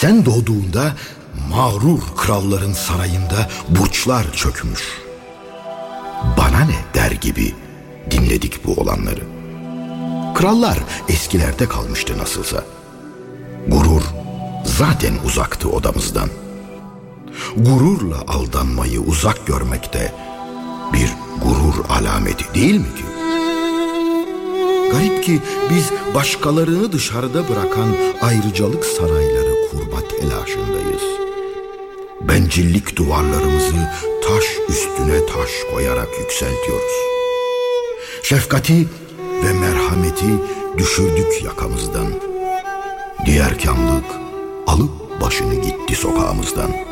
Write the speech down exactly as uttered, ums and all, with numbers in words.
Sen doğduğunda mağrur kralların sarayında burçlar çökmüş. Bana ne der gibi dinledik bu olanları. Krallar eskilerde kalmıştı nasılsa. Gurur zaten uzaktı odamızdan. Gururla aldanmayı uzak görmekte bir gurur alameti değil mi ki? Garip ki biz başkalarını dışarıda bırakan ayrıcalık sarayları kurma telaşındayız. Bencillik duvarlarımızı taş üstüne taş koyarak yükseltiyoruz. Şefkati ve merhameti düşürdük yakamızdan. Diğer kamlık alıp başını gitti sokağımızdan.